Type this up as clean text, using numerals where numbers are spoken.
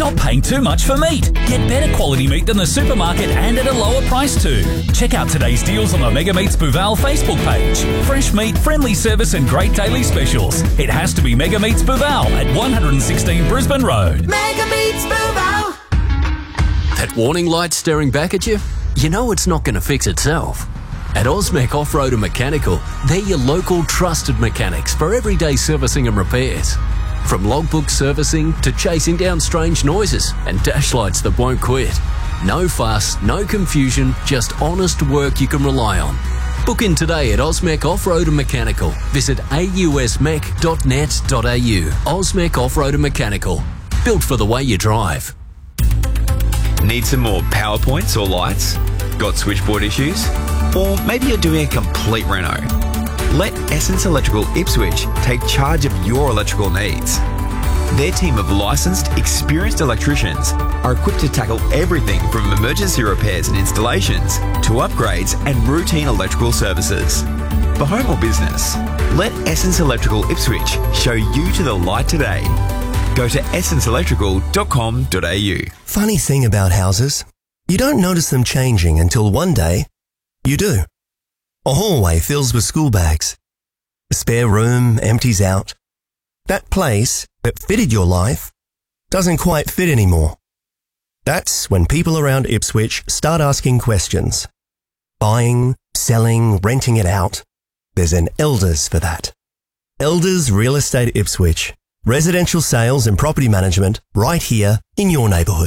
not paying too much for meat. Get better quality meat than the supermarket and at a lower price too. Check out today's deals on the Mega Meats Bouval Facebook page. Fresh meat, friendly service and great daily specials. It has to be Mega Meats Bouval at 116 Brisbane Road. Mega Meats Bouval. That warning light staring back at you? You know it's not going to fix itself. At Osmec Off-Road and Mechanical, they're your local trusted mechanics for everyday servicing and repairs. From logbook servicing to chasing down strange noises and dash lights that won't quit. No fuss, no confusion, just honest work you can rely on. Book in today at Osmec Off-Road and Mechanical. Visit ausmec.net.au. Osmec Off-Road and Mechanical. Built for the way you drive. Need some more PowerPoints or lights? Got switchboard issues? Or maybe you're doing a complete reno? Let Essence Electrical Ipswich take charge of your electrical needs. Their team of licensed, experienced electricians are equipped to tackle everything from emergency repairs and installations to upgrades and routine electrical services. For home or business, let Essence Electrical Ipswich show you to the light today. Go to essenceelectrical.com.au. Funny thing about houses, you don't notice them changing until one day you do. A hallway fills with school bags. A spare room empties out. That place that fitted your life doesn't quite fit anymore. That's when people around Ipswich start asking questions. Buying, selling, renting it out. There's an Elders for that. Elders Real Estate Ipswich. Residential sales and property management right here in your neighbourhood.